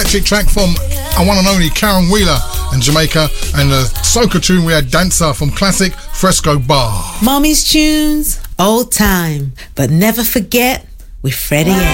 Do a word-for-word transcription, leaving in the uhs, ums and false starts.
electric track from a one and only Karen Wheeler in Jamaica, and the soca tune we had Dancer from classic Fresco Bar. Mommy's tunes, old time, but never forget with Freddie A.